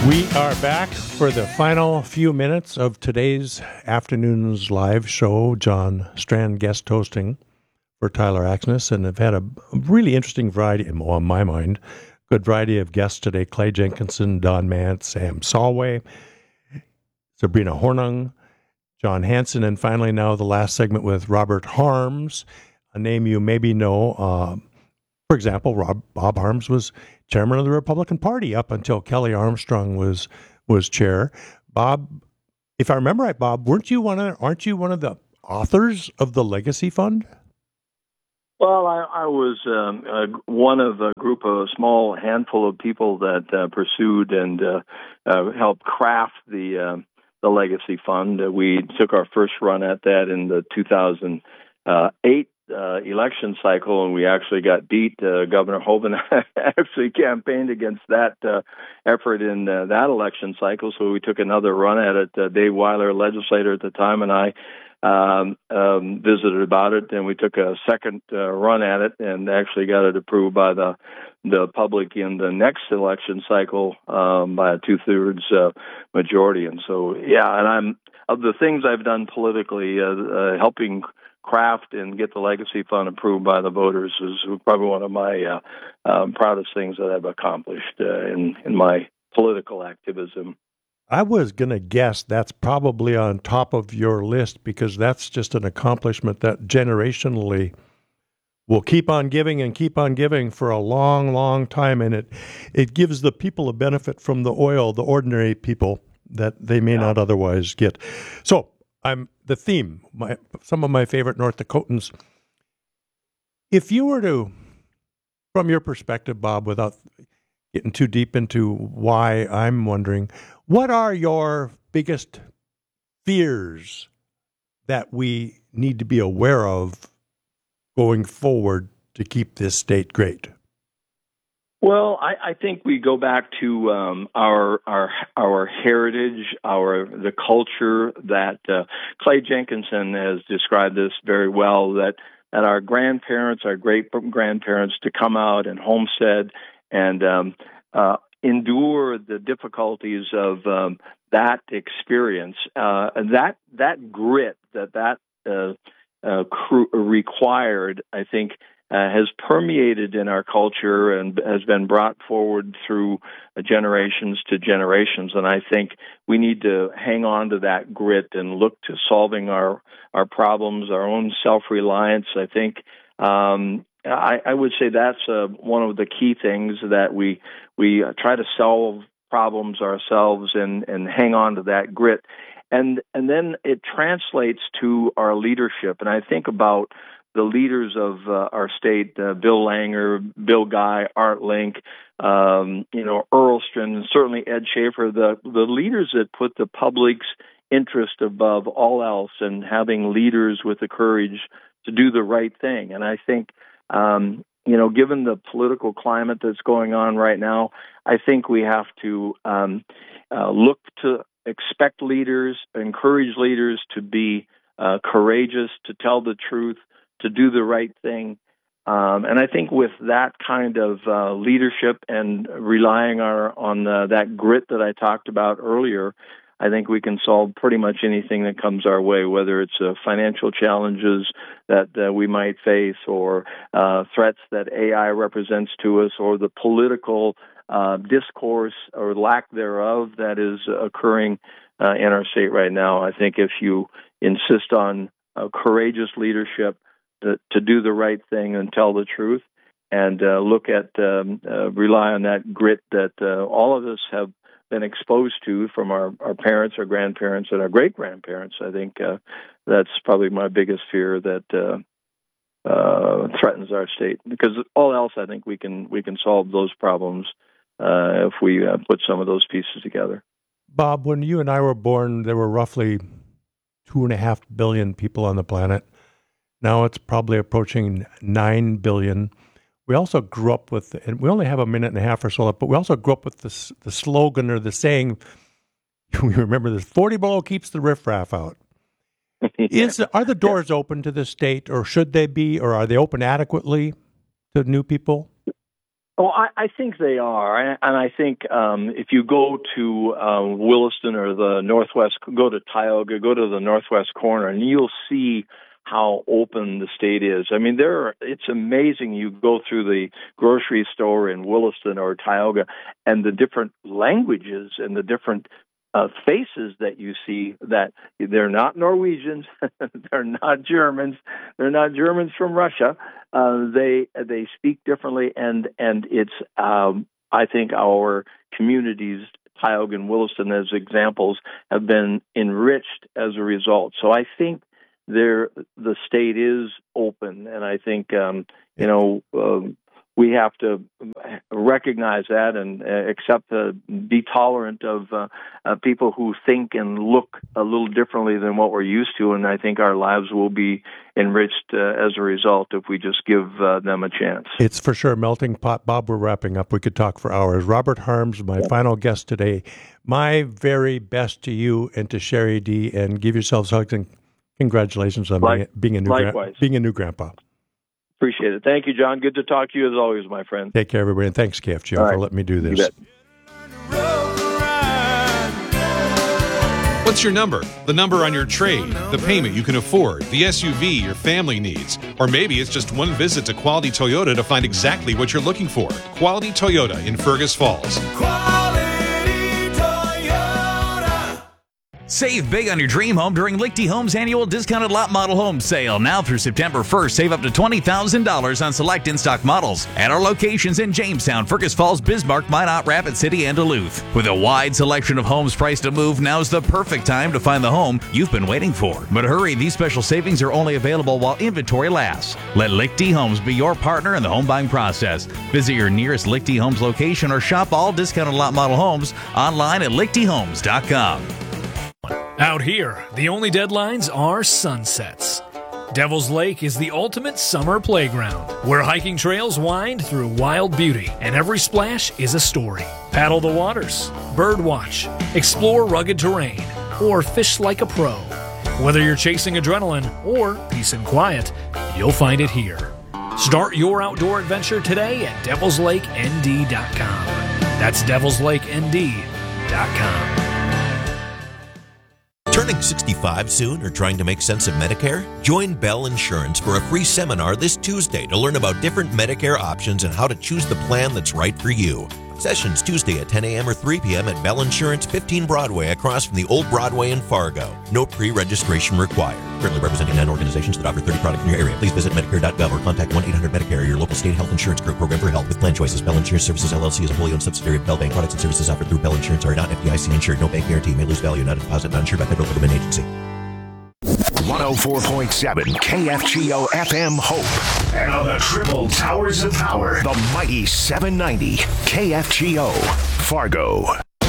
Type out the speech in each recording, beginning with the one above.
We are back for the final few minutes of today's afternoon's live show. John Strand guest hosting for Tyler Axness, and I've had a really interesting variety, on my mind, good variety of guests today. Clay Jenkinson, Don Mance, Sam Solway, Sabrina Hornung, John Hansen, and finally now the last segment with Robert Harms, a name you maybe know. For example, Bob Harms was chairman of the Republican Party up until Kelly Armstrong was chair. Bob, if I remember right, Bob, aren't you one of the authors of the Legacy Fund? Well, I was one of a group of a small handful of people that pursued and helped craft the Legacy Fund. We took our first run at that in the 2008 election cycle, and we actually got beat. Governor Hoeven actually campaigned against that effort in that election cycle, so we took another run at it. Dave Weiler, legislator at the time, and I visited about it, and we took a second run at it and actually got it approved by the public in the next election cycle by a 2/3 majority. And so, yeah, and I'm of the things I've done politically, helping craft and get the Legacy Fund approved by the voters is probably one of my proudest things that I've accomplished in my political activism. I was going to guess that's probably on top of your list because that's just an accomplishment that generationally will keep on giving and keep on giving for a long, long time. And it gives the people a benefit from the oil, the ordinary people, that they may not otherwise get. So the theme, some of my favorite North Dakotans. If you were to, from your perspective, Bob, without getting too deep into why I'm wondering, what are your biggest fears that we need to be aware of going forward to keep this state great? Well, I think we go back to our heritage, the culture that Clay Jenkinson has described this very well. That our grandparents, our great grandparents, to come out and homestead and endure the difficulties of that experience, that grit that required, I think, has permeated in our culture and has been brought forward through generations to generations. And I think we need to hang on to that grit and look to solving our problems, our own self-reliance. I think I would say that's one of the key things, that we try to solve problems ourselves and hang on to that grit. And then it translates to our leadership. And I think about the leaders of our state, Bill Langer, Bill Guy, Art Link, Earlston, and certainly Ed Schaefer, the leaders that put the public's interest above all else, and having leaders with the courage to do the right thing. And I think, given the political climate that's going on right now, I think we have to look to expect leaders, encourage leaders to be courageous, to tell the truth, to do the right thing. And I think with that kind of leadership and relying on that grit that I talked about earlier, I think we can solve pretty much anything that comes our way, whether it's financial challenges that we might face, or threats that AI represents to us, or the political discourse or lack thereof that is occurring in our state right now. I think if you insist on courageous leadership, to do the right thing and tell the truth, and look at rely on that grit that all of us have been exposed to from our parents, our grandparents, and our great-grandparents. I think that's probably my biggest fear that threatens our state. Because all else, I think we can solve those problems if we put some of those pieces together. Bob, when you and I were born, there were roughly 2.5 billion people on the planet. Now it's probably approaching 9 billion. We also grew up with, and we only have a minute and a half or so left, but we also grew up with the slogan or the saying, we remember this, 40 below keeps the riffraff out. Are the doors open to the state, or should they be, or are they open adequately to new people? Oh, I think they are, and I think if you go to Williston or the Northwest, go to Tioga, go to the Northwest corner, and you'll see how open the state is. I mean, it's amazing. You go through the grocery store in Williston or Tioga, and the different languages and the different faces that you see, that they're not Norwegians, they're not Germans, they're not Germans from Russia. They speak differently, and it's I think our communities, Tioga and Williston as examples, have been enriched as a result. So I think the state is open, and I think we have to recognize that and be tolerant of people who think and look a little differently than what we're used to. And I think our lives will be enriched as a result if we just give them a chance. It's for sure melting pot. Bob, we're wrapping up. We could talk for hours. Robert Harms, my final guest today. My very best to you and to Sherry D. And give yourselves hugs and congratulations on being a new grandpa. Appreciate it. Thank you, John. Good to talk to you as always, my friend. Take care, everybody, and thanks, KFGO, for letting me do this. What's your number? The number on your trade, the payment you can afford, the SUV your family needs, or maybe it's just one visit to Quality Toyota to find exactly what you're looking for. Quality Toyota in Fergus Falls. Save big on your dream home during Lichty Homes' annual discounted lot model home sale. Now through September 1st, save up to $20,000 on select in-stock models at our locations in Jamestown, Fergus Falls, Bismarck, Minot, Rapid City, and Duluth. With a wide selection of homes priced to move, now's the perfect time to find the home you've been waiting for. But hurry, these special savings are only available while inventory lasts. Let Lichty Homes be your partner in the home buying process. Visit your nearest Lichty Homes location or shop all discounted lot model homes online at lichtyhomes.com. Out here, the only deadlines are sunsets. Devil's Lake is the ultimate summer playground, where hiking trails wind through wild beauty, and every splash is a story. Paddle the waters, bird watch, explore rugged terrain, or fish like a pro. Whether you're chasing adrenaline or peace and quiet, you'll find it here. Start your outdoor adventure today at devilslakend.com. That's devilslakend.com. Turning 65 soon or trying to make sense of Medicare? Join Bell Insurance for a free seminar this Tuesday to learn about different Medicare options and how to choose the plan that's right for you. Sessions Tuesday at 10 a.m. or 3 p.m. at Bell Insurance, 15 Broadway, across from the old Broadway in Fargo. No pre-registration required. Currently representing 9 organizations that offer 30 products in your area. Please visit Medicare.gov or contact 1-800-MEDICARE, your local state health insurance group program for help with plan choices. Bell Insurance Services, LLC is a wholly owned subsidiary of Bell Bank. Products and services offered through Bell Insurance are not FDIC insured. No bank guarantee. May lose value. Not a deposit. Not insured by federal government agency. 104.7 KFGO FM Hope. And on the triple towers of power, the mighty 790 KFGO Fargo.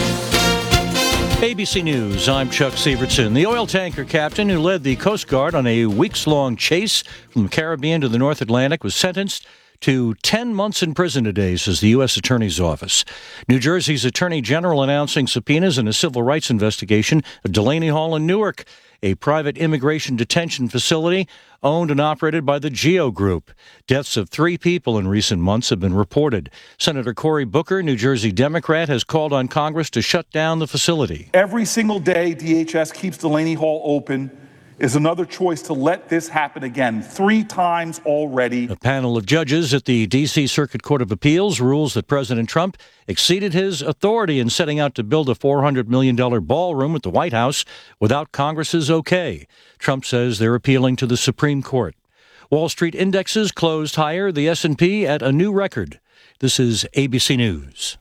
ABC News, I'm Chuck Sievertson. The oil tanker captain who led the Coast Guard on a weeks-long chase from the Caribbean to the North Atlantic was sentenced to 10 months in prison today, says the U.S. Attorney's Office. New Jersey's Attorney General announcing subpoenas in a civil rights investigation of Delaney Hall in Newark, a private immigration detention facility owned and operated by the GEO Group. Deaths of 3 people in recent months have been reported. Senator Cory Booker, New Jersey Democrat, has called on Congress to shut down the facility. Every single day DHS keeps Delaney Hall open is another choice to let this happen again, 3 times already. A panel of judges at the D.C. Circuit Court of Appeals rules that President Trump exceeded his authority in setting out to build a $400 million ballroom at the White House without Congress's okay. Trump says they're appealing to the Supreme Court. Wall Street indexes closed higher, the S&P at a new record. This is ABC News.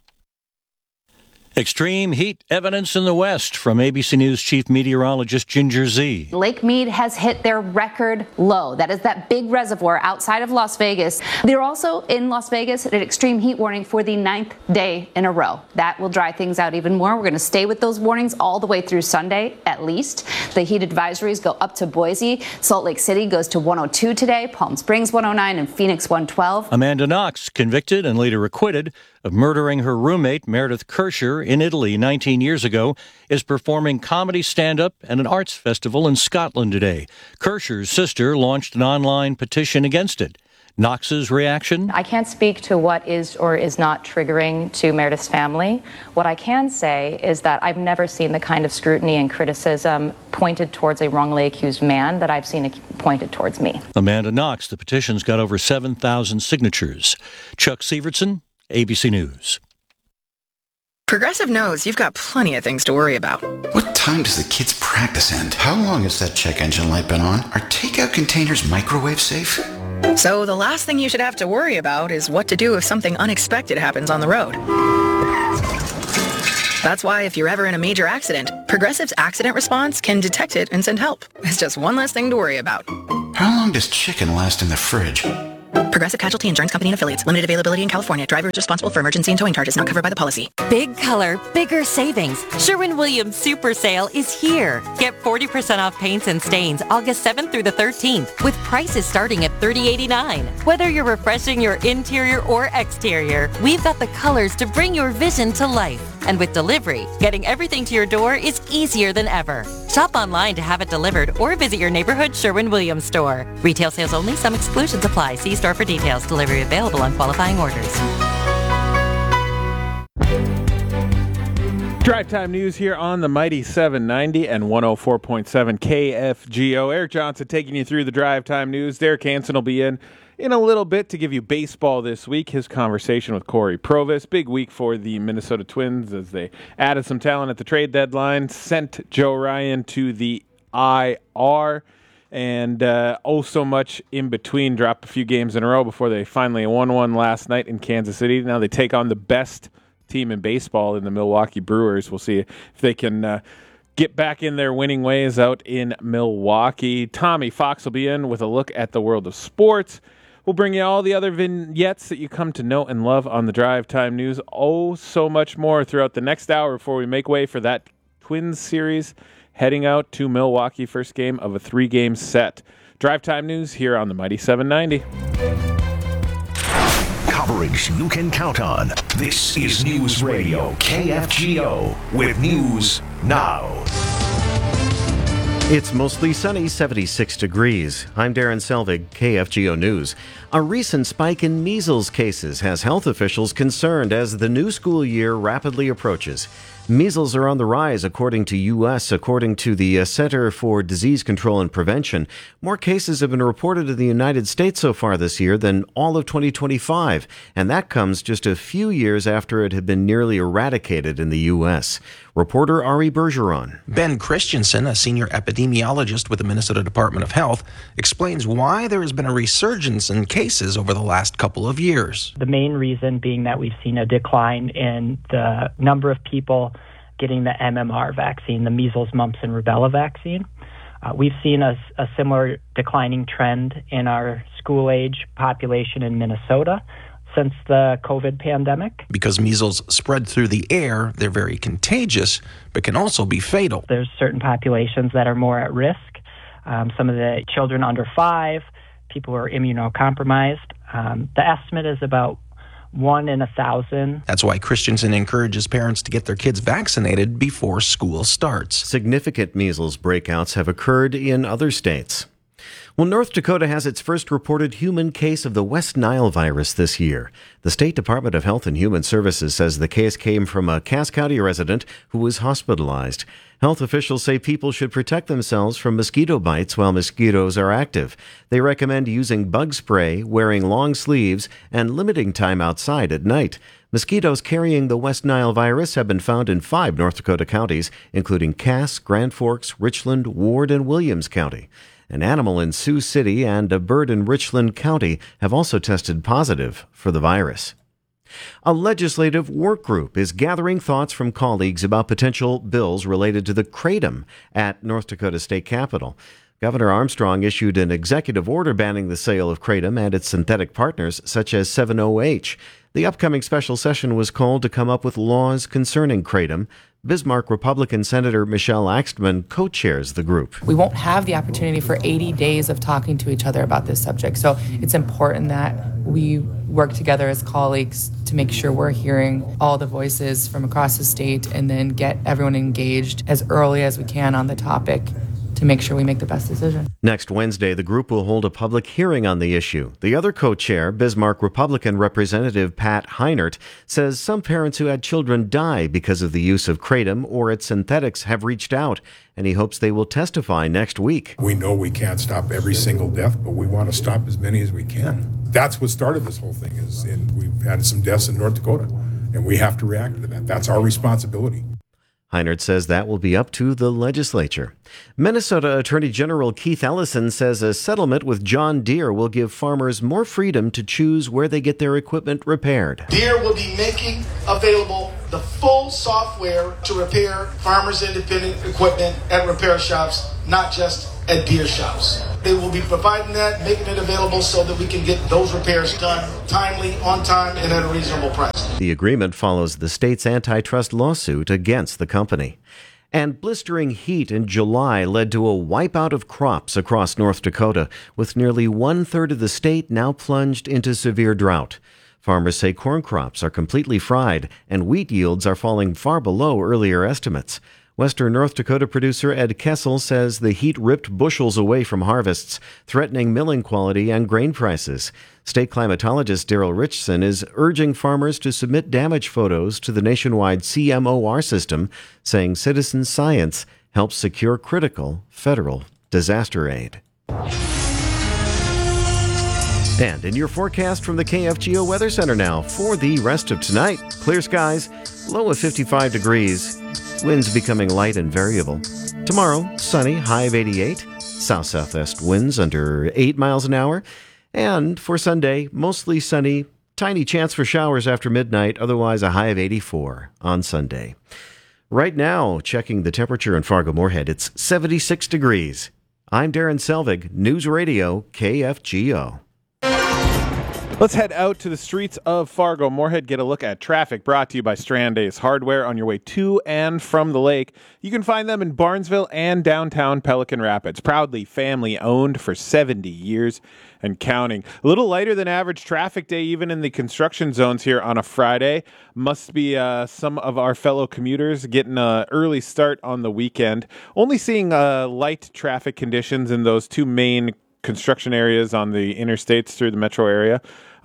Extreme heat evidence in the West from ABC News chief meteorologist Ginger Zee. Lake Mead has hit their record low. That is that big reservoir outside of Las Vegas. They're also in Las Vegas at an extreme heat warning for the 9th day in a row. That will dry things out even more. We're going to stay with those warnings all the way through Sunday, at least. The heat advisories go up to Boise. Salt Lake City goes to 102 today, Palm Springs 109, and Phoenix 112. Amanda Knox, convicted and later acquitted of murdering her roommate, Meredith Kirscher, in Italy 19 years ago, is performing comedy stand-up at an arts festival in Scotland today. Kirscher's sister launched an online petition against it. Knox's reaction? I can't speak to what is or is not triggering to Meredith's family. What I can say is that I've never seen the kind of scrutiny and criticism pointed towards a wrongly accused man that I've seen pointed towards me. Amanda Knox. The petition's got over 7,000 signatures. Chuck Severson, ABC News. Progressive knows you've got plenty of things to worry about. What time does the kids' practice end? How long has that check engine light been on? Are takeout containers microwave safe? So the last thing you should have to worry about is what to do if something unexpected happens on the road. That's why if you're ever in a major accident, Progressive's accident response can detect it and send help. It's just one less thing to worry about. How long does chicken last in the fridge? Progressive Casualty Insurance Company and Affiliates. Limited availability in California. Driver is responsible for emergency and towing charges not covered by the policy. Big color, bigger savings. Sherwin-Williams Super Sale is here. Get 40% off paints and stains August 7th through the 13th with prices starting at $30.89. Whether you're refreshing your interior or exterior, we've got the colors to bring your vision to life. And with delivery, getting everything to your door is easier than ever. Shop online to have it delivered or visit your neighborhood Sherwin-Williams store. Retail sales only. Some exclusions apply. See store for details. Delivery available on qualifying orders. Drive Time News here on the Mighty 790 and 104.7 KFGO. Eric Johnson taking you through the Drive Time News. Derek Hansen will be in a little bit to give you baseball this week. His conversation with Corey Provis. Big week for the Minnesota Twins as they added some talent at the trade deadline, sent Joe Ryan to the IR, and so much in between. Dropped a few games in a row before they finally won one last night in Kansas City. Now they take on the best team in baseball in the Milwaukee Brewers. We'll see if they can get back in their winning ways out in Milwaukee. Tommy Fox will be in with a look at the world of sports. We'll bring you all the other vignettes that you come to know and love on the Drive Time News. So much more throughout the next hour before we make way for that Twins series heading out to Milwaukee. First game of a 3-game set. Drive Time News here on the Mighty 790. Coverage you can count on. This is News Radio KFGO with News Now. It's mostly sunny, 76 degrees. I'm Darren Selvig, KFGO News. A recent spike in measles cases has health officials concerned as the new school year rapidly approaches. Measles are on the rise according to the Center for Disease Control and Prevention. More cases have been reported in the United States so far this year than all of 2025, and that comes just a few years after it had been nearly eradicated in the U.S. Reporter Ari Bergeron. Ben Christensen, a senior epidemiologist with the Minnesota Department of Health, explains why there has been a resurgence in cases over the last couple of years. The main reason being that we've seen a decline in the number of people getting the MMR vaccine, the measles, mumps, and rubella vaccine. We've seen a similar declining trend in our school-age population in Minnesota since the COVID pandemic. Because measles spread through the air, they're very contagious, but can also be fatal. There's certain populations that are more at risk. Some of the children under 5, people who are immunocompromised. The estimate is about 1 in 1,000. That's why Christensen encourages parents to get their kids vaccinated before school starts. Significant measles breakouts have occurred in other states. Well, North Dakota has its first reported human case of the West Nile virus this year. The State Department of Health and Human Services says the case came from a Cass County resident who was hospitalized. Health officials say people should protect themselves from mosquito bites while mosquitoes are active. They recommend using bug spray, wearing long sleeves, and limiting time outside at night. Mosquitoes carrying the West Nile virus have been found in 5 North Dakota counties, including Cass, Grand Forks, Richland, Ward, and Williams County. An animal in Sioux City and a bird in Richland County have also tested positive for the virus. A legislative work group is gathering thoughts from colleagues about potential bills related to the Kratom at North Dakota State Capitol. Governor Armstrong issued an executive order banning the sale of Kratom and its synthetic partners, such as 7-OH. The upcoming special session was called to come up with laws concerning Kratom. Bismarck Republican Senator Michelle Axtman co-chairs the group. We won't have the opportunity for 80 days of talking to each other about this subject. So it's important that we work together as colleagues to make sure we're hearing all the voices from across the state and then get everyone engaged as early as we can on the topic to make sure we make the best decision. Next Wednesday, the group will hold a public hearing on the issue. The other co-chair, Bismarck Republican Representative Pat Heinert, says some parents who had children die because of the use of kratom or its synthetics have reached out, and he hopes they will testify next week. We know we can't stop every single death, but we want to stop as many as we can. That's what started this whole thing, and we've had some deaths in North Dakota, and we have to react to that. That's our responsibility. Heinert says that will be up to the legislature. Minnesota Attorney General Keith Ellison says a settlement with John Deere will give farmers more freedom to choose where they get their equipment repaired. Deere will be making available the full software to repair farmers' independent equipment at repair shops, not just at Deere shops. They will be providing that, making it available so that we can get those repairs done timely, on time, and at a reasonable price. The agreement follows the state's antitrust lawsuit against the company. And blistering heat in July led to a wipeout of crops across North Dakota, with nearly one-third of the state now plunged into severe drought. Farmers say corn crops are completely fried, and wheat yields are falling far below earlier estimates. Western North Dakota producer Ed Kessel says the heat ripped bushels away from harvests, threatening milling quality and grain prices. State climatologist Daryl Richson is urging farmers to submit damage photos to the nationwide CMOR system, saying citizen science helps secure critical federal disaster aid. And in your forecast from the KFGO Weather Center now, for the rest of tonight, clear skies, low of 55 degrees. Winds becoming light and variable. Tomorrow, sunny, high of 88. South-southwest winds under 8 miles an hour. And for Sunday, mostly sunny, tiny chance for showers after midnight, otherwise a high of 84 on Sunday. Right now, checking the temperature in Fargo-Moorhead, it's 76 degrees. I'm Darren Selvig, News Radio KFGO. Let's head out to the streets of Fargo-Moorhead, get a look at traffic, brought to you by Strand Ace Hardware on your way to and from the lake. You can find them in Barnesville and downtown Pelican Rapids. Proudly family-owned for 70 years and counting. A little lighter than average traffic day, even in the construction zones here on a Friday. Must be some of our fellow commuters getting an early start on the weekend. Only seeing light traffic conditions in those two main construction areas on the interstates through the metro area.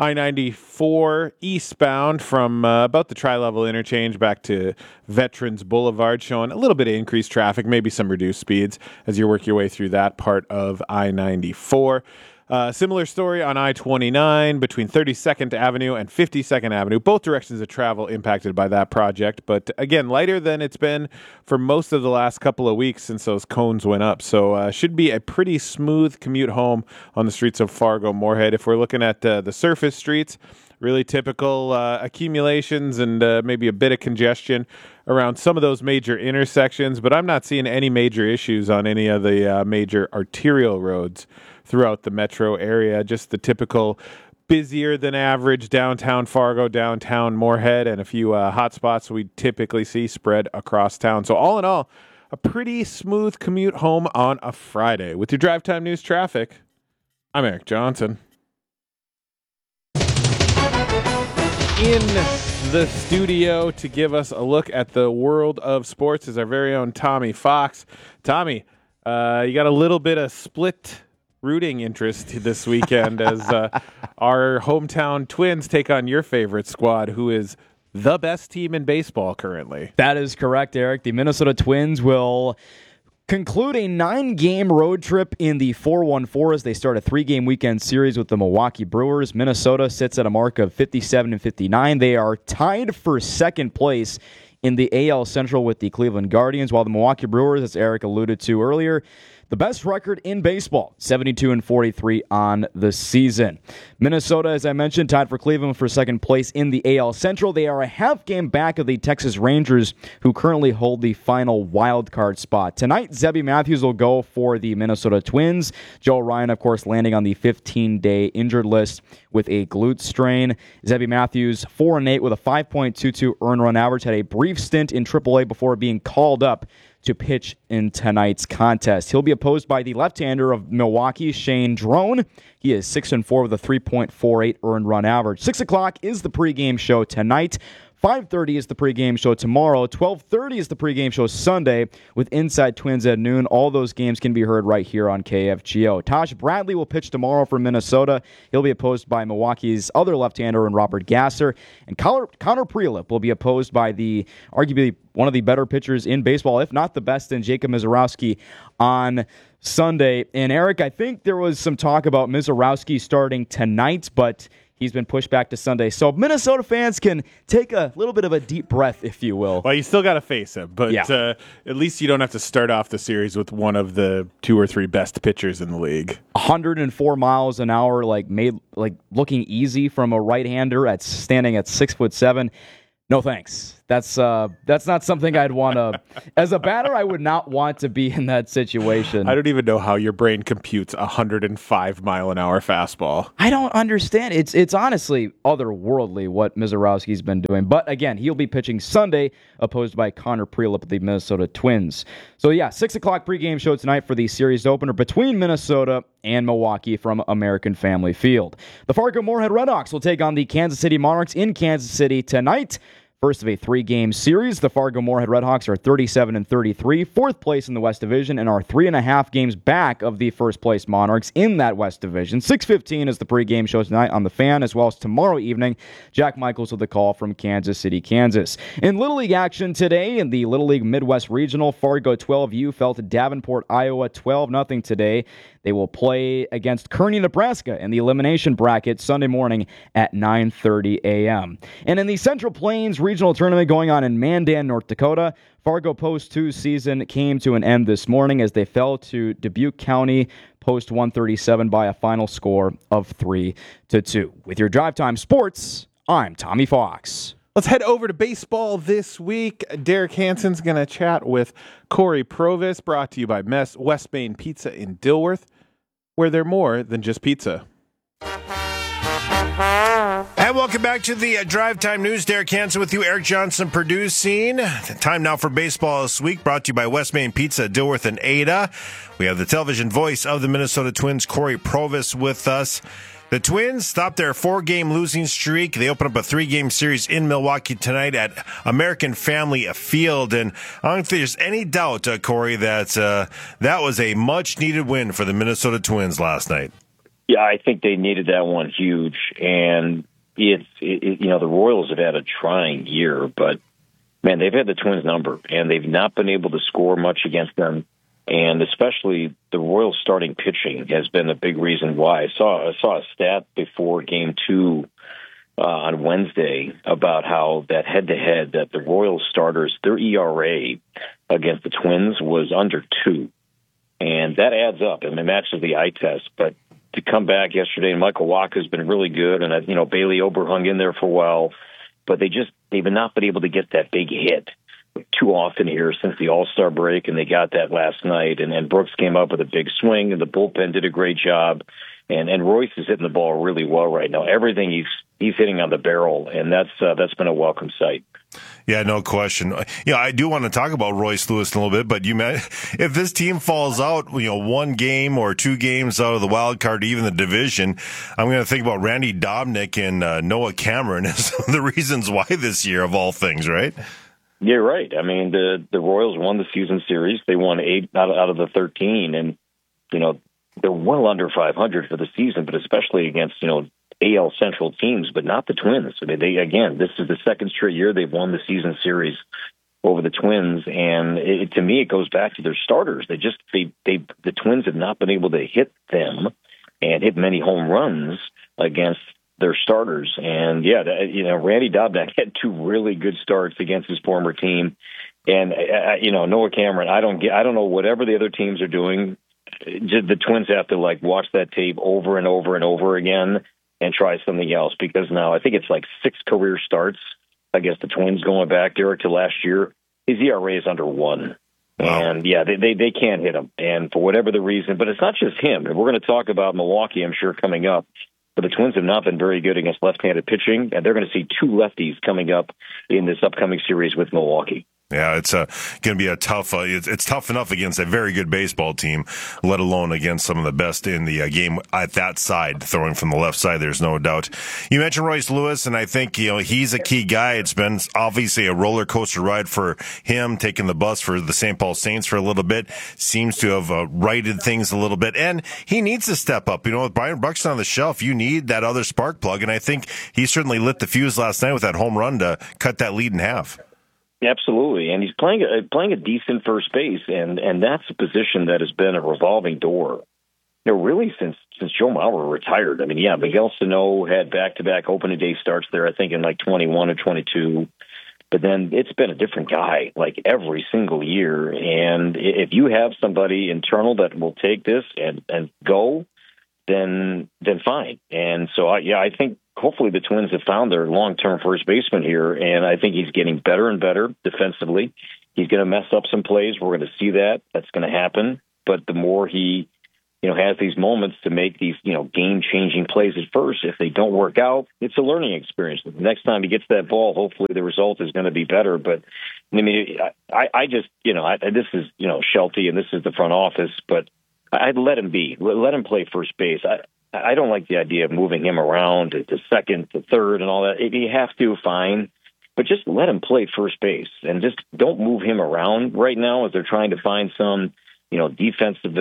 I-94 eastbound from about the Tri-Level interchange back to Veterans Boulevard, showing a little bit of increased traffic, maybe some reduced speeds as you work your way through that part of I-94. Similar story on I-29 between 32nd Avenue and 52nd Avenue. Both directions of travel impacted by that project. But again, lighter than it's been for most of the last couple of weeks since those cones went up. So should be a pretty smooth commute home on the streets of Fargo-Moorhead. If we're looking at the surface streets, really typical accumulations and maybe a bit of congestion around some of those major intersections. But I'm not seeing any major issues on any of the major arterial roads throughout the metro area. Just the typical busier than average downtown Fargo, downtown Moorhead, and a few hot spots we typically see spread across town. So all in all, a pretty smooth commute home on a Friday. With your Drive Time News traffic, I'm Eric Johnson. In the studio to give us a look at the world of sports is our very own Tommy Fox. Tommy, you got a little bit of split rooting interest this weekend as our hometown Twins take on your favorite squad, who is the best team in baseball currently. That is correct, Eric. The Minnesota Twins will conclude a 9-game road trip in the 4-1-4 as they start a 3-game weekend series with the Milwaukee Brewers. Minnesota sits at a mark of 57-59. They are tied for second place in the AL Central with the Cleveland Guardians, while the Milwaukee Brewers, as Eric alluded to earlier, the best record in baseball, 72-43 on the season. Minnesota, as I mentioned, tied for Cleveland for second place in the AL Central. They are a half game back of the Texas Rangers, who currently hold the final wild card spot. Tonight, Zebby Matthews will go for the Minnesota Twins. Joe Ryan, of course, landing on the 15-day injured list with a glute strain. Zebby Matthews, 4-8 with a 5.22 earned run average, had a brief stint in AAA before being called up to pitch in tonight's contest. He'll be opposed by the left-hander of Milwaukee, Shane Drone. He is 6-4 with a 3.48 earned run average. 6 o'clock is the pregame show tonight. 5:30 is the pregame show tomorrow. 12:30 is the pregame show Sunday with Inside Twins at noon. All those games can be heard right here on KFGO. Taj Bradley will pitch tomorrow for Minnesota. He'll be opposed by Milwaukee's other left-hander in Robert Gasser. And Connor Prielipp will be opposed by the arguably one of the better pitchers in baseball, if not the best, in Jacob Misiorowski on Sunday. And Eric, I think there was some talk about Misiorowski starting tonight, but he's been pushed back to Sunday. So Minnesota fans can take a little bit of a deep breath, if you will. Well, you still got to face him, but at least you don't have to start off the series with one of the 2 or 3 best pitchers in the league. 104 miles an hour, looking easy from a right-hander standing at 6'7". No thanks. That's not something I'd want to. As a batter, I would not want to be in that situation. I don't even know how your brain computes a 105-mile-an-hour fastball. I don't understand. It's honestly otherworldly what Misiorowski's been doing. But again, he'll be pitching Sunday, opposed by Connor Prielipp of the Minnesota Twins. So 6 o'clock pregame show tonight for the series opener between Minnesota and Milwaukee from American Family Field. The Fargo-Moorhead Redhawks will take on the Kansas City Monarchs in Kansas City tonight. First of a 3-game series, the Fargo-Moorhead Redhawks are 37-33, fourth place in the West Division, and are 3.5 games back of the first-place Monarchs in that West Division. 6:15 is the pregame show tonight on The Fan, as well as tomorrow evening. Jack Michaels with the call from Kansas City, Kansas. In Little League action today, in the Little League Midwest Regional, Fargo 12U fell to Davenport, Iowa 12-0 today. They will play against Kearney, Nebraska in the elimination bracket Sunday morning at 9:30 a.m. And in the Central Plains Regional Tournament going on in Mandan, North Dakota, Fargo Post 2 season came to an end this morning as they fell to Dubuque County Post 137 by a final score of 3-2. With your Drive Time Sports, I'm Tommy Fox. Let's head over to baseball this week. Derek Hansen's going to chat with Corey Provis, brought to you by West Main Pizza in Dilworth, where they're more than just pizza. And welcome back to the Drive Time News. Derek Hansen with you, Eric Johnson producing. Time now for baseball this week, brought to you by West Main Pizza, Dilworth and Ada. We have the television voice of the Minnesota Twins, Corey Provis, with us. The Twins stopped their 4-game losing streak. They open up a 3-game series in Milwaukee tonight at American Family Field. And I don't think there's any doubt, Corey, that that was a much-needed win for the Minnesota Twins last night. Yeah, I think they needed that one huge. And the Royals have had a trying year, but, man, they've had the Twins' number, and they've not been able to score much against them. And especially the Royals starting pitching has been a big reason why. I saw a stat before Game 2 on Wednesday about how that head-to-head that the Royals starters, their ERA against the Twins was under 2. And that adds up, and it matches the eye test. But to come back yesterday, and Michael Wacha's been really good, and Bailey Ober hung in there for a while, but they've not been able to get that big hit too often here since the All-Star break, and they got that last night. And Brooks came up with a big swing, and the bullpen did a great job. And Royce is hitting the ball really well right now. Everything he's hitting on the barrel, and that's been a welcome sight. Yeah, no question. I do want to talk about Royce Lewis a little bit, but if this team falls out, 1 game or 2 games out of the wild card, even the division, I'm going to think about Randy Dobnak and Noah Cameron as the reasons why this year, of all things, right? Yeah, right. I mean, the Royals won the season series. They won 8 out of the 13, and they're well under 500 for the season, but especially against AL Central teams, but not the Twins. I mean, this is the second straight year they've won the season series over the Twins, and to me, it goes back to their starters. The Twins have not been able to hit them and hit many home runs against their starters. And Randy Dobnak had 2 really good starts against his former team. And Noah Cameron, I don't know whatever the other teams are doing. The Twins have to watch that tape over and over and over again and try something else, because now I think it's 6 career starts against the Twins going back, Derek, to last year. His ERA is under 1. Wow. And they can't hit him. And for whatever the reason, but it's not just him. And we're going to talk about Milwaukee, I'm sure, coming up. But the Twins have not been very good against left-handed pitching, and they're going to see 2 lefties coming up in this upcoming series with Milwaukee. Yeah, it's going to be a tough. It's tough enough against a very good baseball team, let alone against some of the best in the game at that side, throwing from the left side. There's no doubt. You mentioned Royce Lewis, and I think he's a key guy. It's been obviously a roller coaster ride for him, taking the bus for the St. Paul Saints for a little bit. Seems to have righted things a little bit, and he needs to step up. With Byron Buxton on the shelf, you need that other spark plug, and I think he certainly lit the fuse last night with that home run to cut that lead in half. Absolutely, and he's playing a decent first base, and that's a position that has been a revolving door. Really since Joe Mauer retired. I mean, yeah, Miguel Sano had back-to-back opening day starts there, I think in like 21 or 22, but then it's been a different guy like every single year. And if you have somebody internal that will take this and go, then fine. And so I think hopefully the Twins have found their long-term first baseman here, and I think he's getting better and better defensively. He's going to mess up some plays. We're going to see that. That's going to happen. But the more he, has these moments to make these, game-changing plays at first, if they don't work out, it's a learning experience. The next time he gets that ball, hopefully the result is going to be better. But, I mean, I just, this is, Shelty, and this is the front office, but I'd let him be. Let him play first base. I don't like the idea of moving him around to second, to third, and all that. If you have to, fine. But just let him play first base, and just don't move him around right now as they're trying to find some, defensive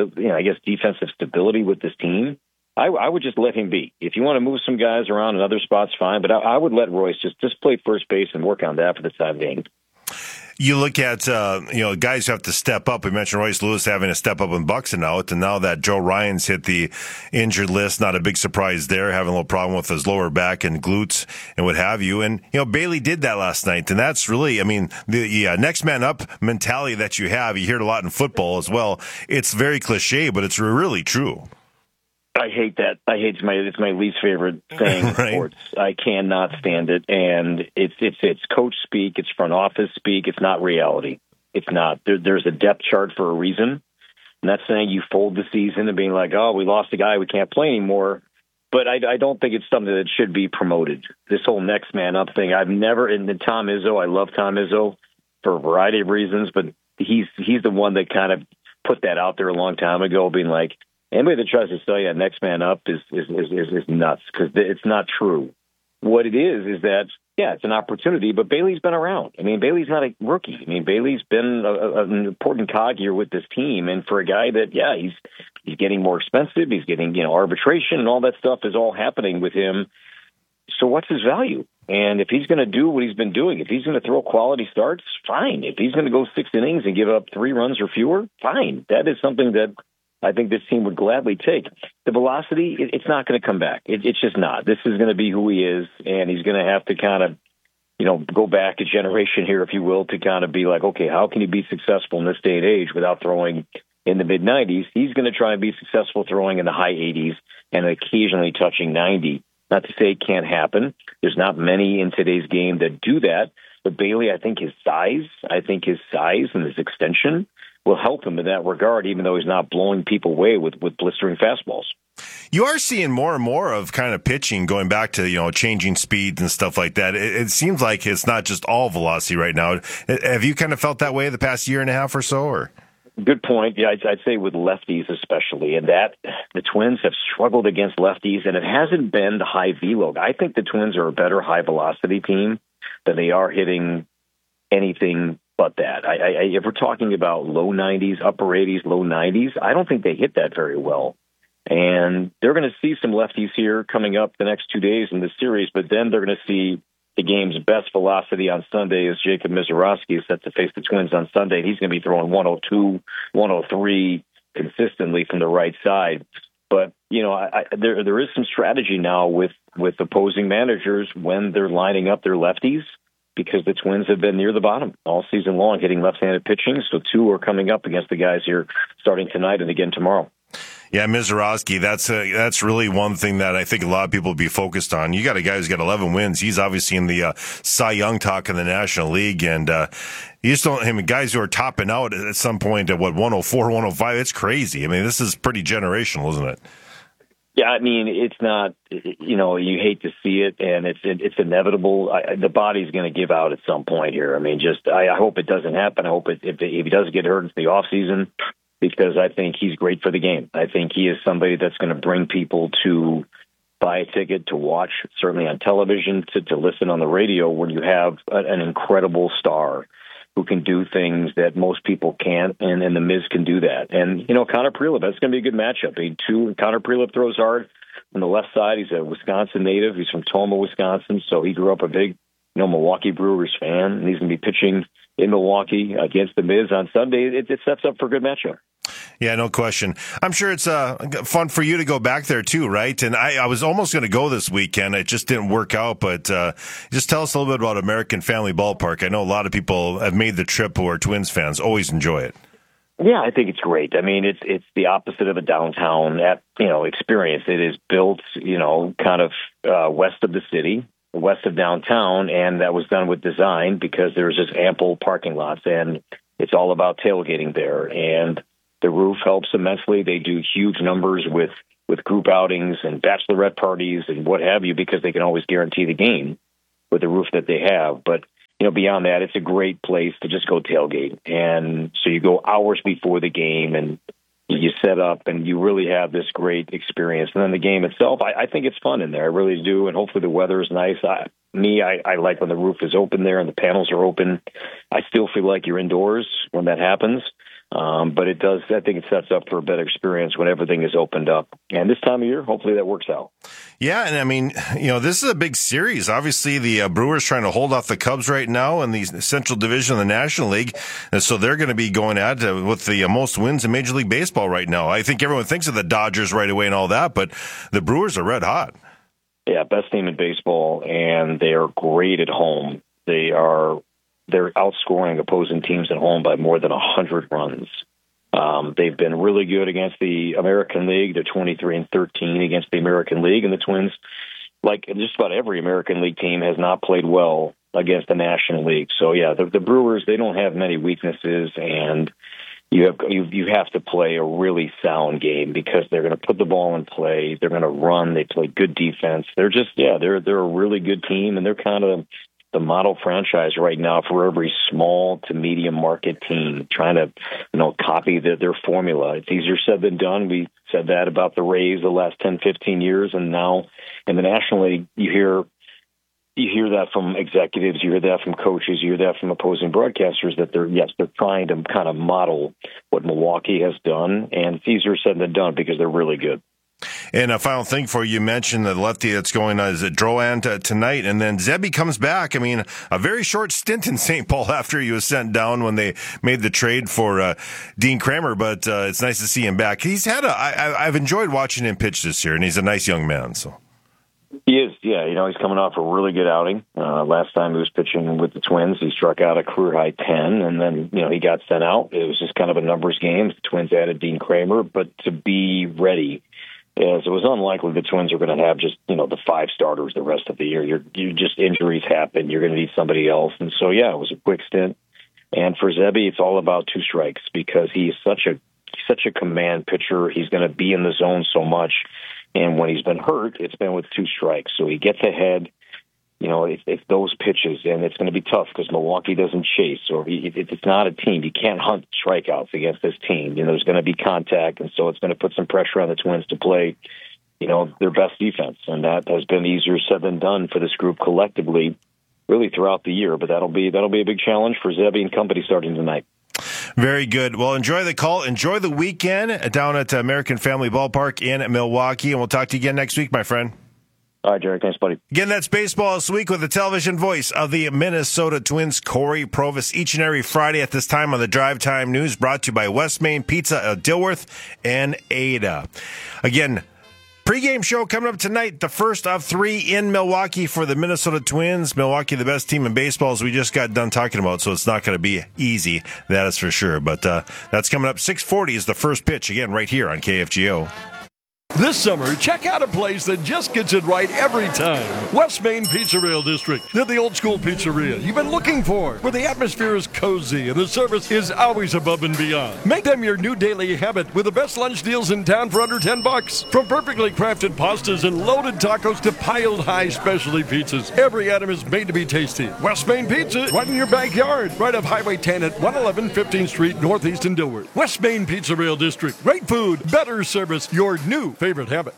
stability with this team. I would just let him be. If you want to move some guys around in other spots, fine. But I would let Royce just play first base and work on that for the time being. You look at, guys who have to step up. We mentioned Royce Lewis having to step up when Buxton out, and now that Joe Ryan's hit the injured list, not a big surprise there, having a little problem with his lower back and glutes and what have you. And, Bailey did that last night, and that's really, the next man up mentality that you have, you hear it a lot in football as well. It's very cliche, but it's really true. I hate that. It's my least favorite thing in sports. I cannot stand it, and it's coach speak, it's front office speak. It's not reality. It's not. There's a depth chart for a reason. I'm not saying you fold the season and being like, oh, we lost a guy, we can't play anymore. But I don't think it's something that should be promoted. This whole next man up thing. I've never. And Tom Izzo, I love Tom Izzo for a variety of reasons, but he's the one that kind of put that out there a long time ago, being like, anybody that tries to sell you a next man up is nuts, because it's not true. What it is that, it's an opportunity, but Bailey's been around. I mean, Bailey's not a rookie. I mean, Bailey's been an important cog here with this team. And for a guy that, he's getting more expensive, he's getting, arbitration and all that stuff is all happening with him. So what's his value? And if he's going to do what he's been doing, if he's going to throw quality starts, fine. If he's going to go 6 innings and give up 3 runs or fewer, fine. That is something that I think this team would gladly take. The velocity, it's not going to come back. It's just not. This is going to be who he is, and he's going to have to kind of, go back a generation here, if you will, to kind of be like, okay, how can you be successful in this day and age without throwing in the mid-90s? He's going to try and be successful throwing in the high 80s and occasionally touching 90. Not to say it can't happen. There's not many in today's game that do that. But Bailey, I think his size and his extension will help him in that regard, even though he's not blowing people away with blistering fastballs. You are seeing more and more of kind of pitching going back to, changing speeds and stuff like that. It seems like it's not just all velocity right now. Have you kind of felt that way the past year and a half or so? Or? Good point. Yeah, I'd say with lefties especially, and that the Twins have struggled against lefties, and it hasn't been the high velo. I think the Twins are a better high velocity team than they are hitting anything but that. If we're talking about low 90s, upper 80s, low 90s, I don't think they hit that very well. And they're going to see some lefties here coming up the next 2 days in the series, but then they're going to see the game's best velocity on Sunday as Jacob Misiorowski is set to face the Twins on Sunday. He's going to be throwing 102, 103 consistently from the right side. But, there is some strategy now with opposing managers when they're lining up their lefties, because the Twins have been near the bottom all season long, hitting left-handed pitching. So 2 are coming up against the guys here starting tonight and again tomorrow. Yeah, Misiorowski, that's really one thing that I think a lot of people would be focused on. You got a guy who's got 11 wins. He's obviously in the Cy Young talk in the National League, and you just don't. Guys who are topping out at some point at 104, 105. It's crazy. I mean, this is pretty generational, isn't it? Yeah, I mean, it's not, you hate to see it, and it's inevitable. The body's going to give out at some point here. I mean, I hope it doesn't happen. I hope if he does get hurt into the offseason, because I think he's great for the game. I think he is somebody that's going to bring people to buy a ticket, to watch, certainly on television, to listen on the radio, when you have an incredible star who can do things that most people can't, and The Miz can do that. And, Connor Prielipp, that's going to be a good matchup. Connor Prielipp throws hard on the left side. He's a Wisconsin native. He's from Toma, Wisconsin, so he grew up a big, Milwaukee Brewers fan, and he's going to be pitching in Milwaukee against The Miz on Sunday. It sets up for a good matchup. Yeah, no question. I'm sure it's fun for you to go back there too, right? And I was almost going to go this weekend. It just didn't work out. But just tell us a little bit about American Family Ballpark. I know a lot of people have made the trip who are Twins fans. Always enjoy it. Yeah, I think it's great. I mean, it's the opposite of a downtown experience. It is built, kind of west of the city, west of downtown, and that was done with design because there's just ample parking lots, and it's all about tailgating there. And the roof helps immensely. They do huge numbers with group outings and bachelorette parties and what have you, because they can always guarantee the game with the roof that they have. But, beyond that, it's a great place to just go tailgate. And so you go hours before the game and you set up and you really have this great experience. And then the game itself, I think it's fun in there. I really do. And hopefully the weather is nice. I like when the roof is open there and the panels are open. I still feel like you're indoors when that happens. But it does, I think it sets up for a better experience when everything is opened up. And this time of year, hopefully that works out. Yeah, and I mean, this is a big series. Obviously, the Brewers trying to hold off the Cubs right now in the Central Division of the National League. And so they're going to be going at it with the most wins in Major League Baseball right now. I think everyone thinks of the Dodgers right away and all that, but the Brewers are red hot. Yeah, best team in baseball, and they are great at home. They're outscoring opposing teams at home by more than 100 runs. They've been really good against the American League. They're 23-13 against the American League, and the Twins, like just about every American League team, has not played well against the National League. So yeah, the Brewers, they don't have many weaknesses, and you have to play a really sound game because they're going to put the ball in play. They're going to run. They play good defense. They're a really good team, and they're kind of the model franchise right now for every small to medium market team trying to, copy their formula. It's easier said than done. We said that about the Rays the last 10, 15 years. And now in the National League, you hear that from executives, you hear that from coaches, you hear that from opposing broadcasters that they're trying to kind of model what Milwaukee has done. And it's easier said than done because they're really good. And a final thing for you mentioned the lefty that's going is at Drouin tonight, and then Zebby comes back. I mean, a very short stint in St. Paul after he was sent down when they made the trade for Dean Kramer, but it's nice to see him back. He's had I've enjoyed watching him pitch this year, and he's a nice young man. So he is, yeah. He's coming off a really good outing. Last time he was pitching with the Twins, he struck out a career high 10, and then he got sent out. It was just kind of a numbers game. The Twins added Dean Kramer, but to be ready. As it was unlikely the Twins are going to have just, the 5 starters the rest of the year. You just injuries happen. You're going to need somebody else. And so, yeah, it was a quick stint. And for Zebby, it's all about 2 strikes because he's such a command pitcher. He's going to be in the zone so much. And when he's been hurt, it's been with 2 strikes. So he gets ahead. If those pitches, and it's going to be tough because Milwaukee doesn't chase, or it's not a team. You can't hunt strikeouts against this team. There's going to be contact, and so it's going to put some pressure on the Twins to play, their best defense. And that has been easier said than done for this group collectively, really throughout the year. But that'll be a big challenge for Zebby and company starting tonight. Very good. Well, enjoy the call. Enjoy the weekend down at American Family Ballpark in Milwaukee, and we'll talk to you again next week, my friend. All right, Jerry. Thanks, buddy. Again, that's Baseball This Week with the television voice of the Minnesota Twins, Corey Provus, each and every Friday at this time on the Drive Time News, brought to you by West Main Pizza at Dilworth and Ada. Again, pregame show coming up tonight, the first of 3 in Milwaukee for the Minnesota Twins. Milwaukee, the best team in baseball, as we just got done talking about, so it's not going to be easy, that is for sure. But that's coming up. 6:40 is the first pitch, again, right here on KFGO. This summer, check out a place that just gets it right every time. West Main Pizza Rail District. They're the old school pizzeria you've been looking for, where the atmosphere is cozy and the service is always above and beyond. Make them your new daily habit with the best lunch deals in town for under $10. From perfectly crafted pastas and loaded tacos to piled high specialty pizzas, every item is made to be tasty. West Main Pizza, right in your backyard, right off Highway 10 at 111 15th Street, Northeast in Dilworth. West Main Pizza Rail District. Great food, better service, your new favorite habit.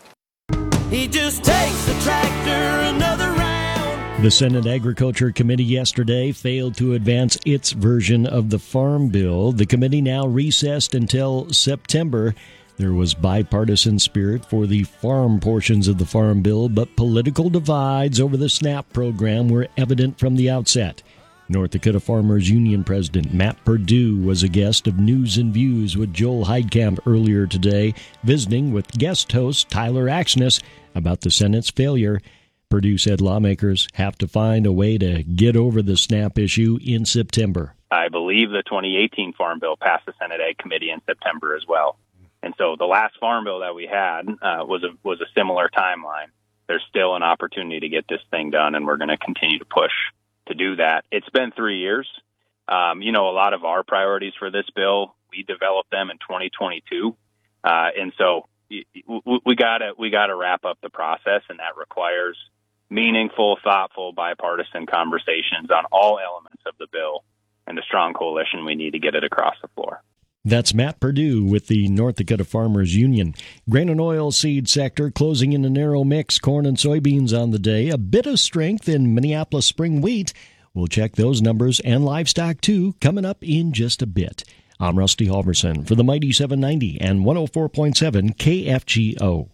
He just takes the tractor another round. The Senate Agriculture Committee yesterday failed to advance its version of the Farm Bill. The committee now recessed until September. There was bipartisan spirit for the farm portions of the Farm Bill, but political divides over the SNAP program were evident from the outset. North Dakota Farmers Union President Matt Perdue was a guest of News and Views with Joel Heidkamp earlier today, visiting with guest host Tyler Axness about the Senate's failure. Perdue said lawmakers have to find a way to get over the SNAP issue in September. I believe the 2018 Farm Bill passed the Senate Ag Committee in September as well. And so the last Farm Bill that we had was a similar timeline. There's still an opportunity to get this thing done, and we're going to continue to push to do that. It's been 3 years. A lot of our priorities for this bill, we developed them in 2022. And so we gotta wrap up the process, and that requires meaningful, thoughtful, bipartisan conversations on all elements of the bill and the strong coalition we need to get it across the floor. That's Matt Perdue with the North Dakota Farmers Union. Grain and oil seed sector closing in a narrow mix, corn and soybeans on the day. A bit of strength in Minneapolis spring wheat. We'll check those numbers and livestock, too, coming up in just a bit. I'm Rusty Halverson for the Mighty 790 and 104.7 KFGO.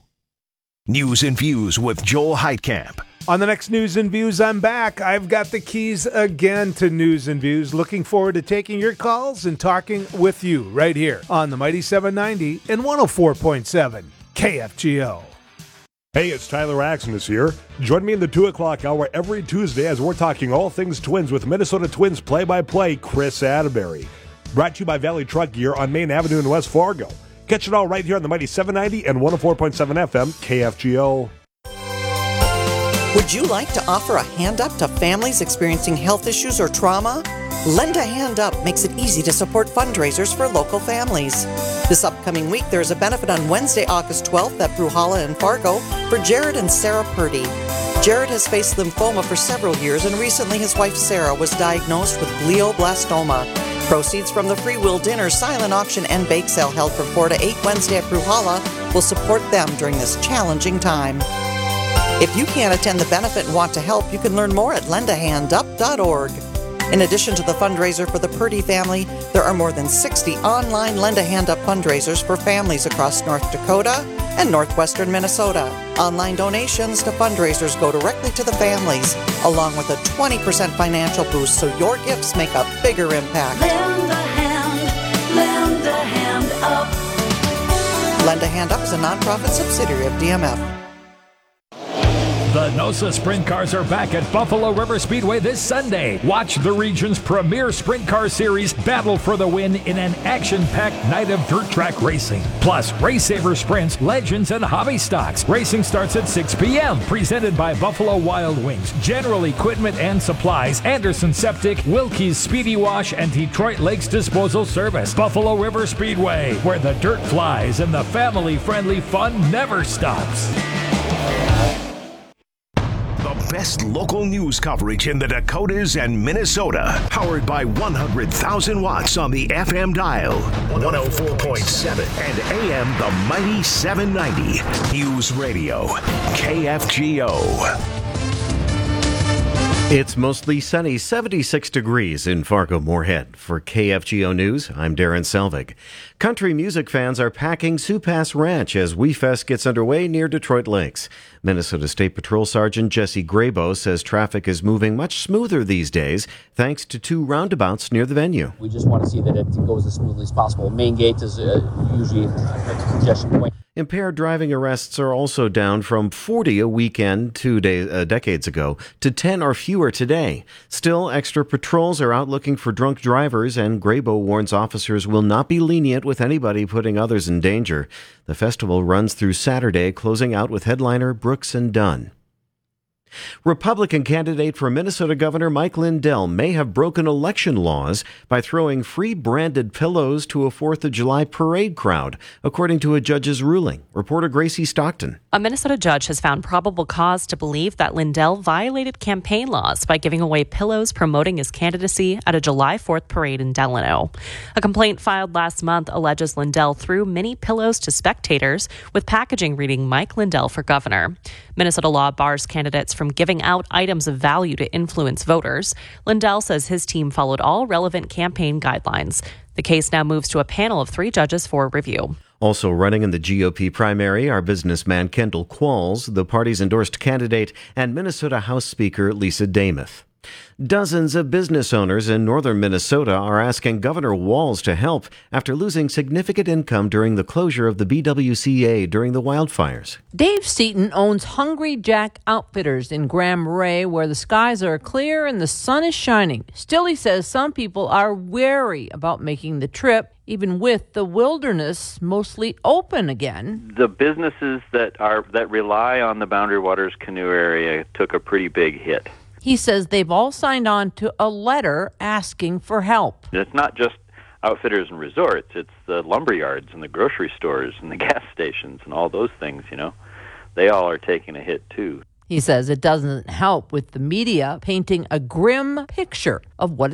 News and Views with Joel Heidkamp. On the next News and Views, I'm back. I've got the keys again to News and Views. Looking forward to taking your calls and talking with you right here on the Mighty 790 and 104.7 KFGO. Hey, it's Tyler Axness here. Join me in the 2 o'clock hour every Tuesday as we're talking all things Twins with Minnesota Twins play-by-play Chris Atterbury. Brought to you by Valley Truck Gear on Main Avenue in West Fargo. Catch it all right here on the Mighty 790 and 104.7 FM KFGO. Would you like to offer a hand up to families experiencing health issues or trauma? Lend a Hand Up makes it easy to support fundraisers for local families. This upcoming week, there is a benefit on Wednesday, August 12th at Bruhala in Fargo for Jared and Sarah Purdy. Jared has faced lymphoma for several years, and recently his wife Sarah was diagnosed with glioblastoma. Proceeds from the Free Will Dinner, silent auction, and bake sale held from 4 to 8 Wednesday at Bruhala will support them during this challenging time. If you can't attend the benefit and want to help, you can learn more at lendahandup.org. In addition to the fundraiser for the Purdy family, there are more than 60 online Lend a Hand Up fundraisers for families across North Dakota and northwestern Minnesota. Online donations to fundraisers go directly to the families, along with a 20% financial boost, so your gifts make a bigger impact. Lend a hand up. Lend a Hand Up is a nonprofit subsidiary of DMF. The NOSA Sprint Cars are back at Buffalo River Speedway this Sunday. Watch the region's premier sprint car series battle for the win in an action-packed night of dirt track racing. Plus, Race Saver Sprints, Legends, and Hobby Stocks. Racing starts at 6 p.m. Presented by Buffalo Wild Wings, General Equipment and Supplies, Anderson Septic, Wilkie's Speedy Wash, and Detroit Lakes Disposal Service. Buffalo River Speedway, where the dirt flies and the family-friendly fun never stops. The best local news coverage in the Dakotas and Minnesota. Powered by 100,000 watts on the FM dial. 104.7 and AM the Mighty 790. News Radio. KFGO. It's mostly sunny, 76 degrees in Fargo-Moorhead. For KFGO News, I'm Darren Selvig. Country music fans are packing Sioux Pass Ranch as WeFest gets underway near Detroit Lakes. Minnesota State Patrol Sergeant Jesse Graybo says traffic is moving much smoother these days thanks to 2 roundabouts near the venue. We just want to see that it goes as smoothly as possible. Main gate is usually a congestion point. Impaired driving arrests are also down from 40 a weekend decades ago to 10 or fewer today. Still, extra patrols are out looking for drunk drivers, and Graybo warns officers will not be lenient with anybody putting others in danger. The festival runs through Saturday, closing out with headliner Brooks and Dunn. Republican candidate for Minnesota Governor Mike Lindell may have broken election laws by throwing free branded pillows to a 4th of July parade crowd, according to a judge's ruling. Reporter Gracie Stockton. A Minnesota judge has found probable cause to believe that Lindell violated campaign laws by giving away pillows promoting his candidacy at a July 4th parade in Delano. A complaint filed last month alleges Lindell threw mini pillows to spectators with packaging reading Mike Lindell for governor. Minnesota law bars candidates from giving out items of value to influence voters. Lindell says his team followed all relevant campaign guidelines. The case now moves to a panel of 3 judges for review. Also running in the GOP primary are businessman Kendall Qualls, the party's endorsed candidate, and Minnesota House Speaker Lisa Demuth. Dozens of business owners in northern Minnesota are asking Governor Walz to help after losing significant income during the closure of the BWCA during the wildfires. Dave Seaton owns Hungry Jack Outfitters in Grand Marais, where the skies are clear and the sun is shining. Still, he says some people are wary about making the trip, even with the wilderness mostly open again. The businesses that rely on the Boundary Waters canoe area took a pretty big hit. He says they've all signed on to a letter asking for help. It's not just outfitters and resorts. It's the lumber yards and the grocery stores and the gas stations and all those things, They all are taking a hit, too. He says it doesn't help with the media painting a grim picture of what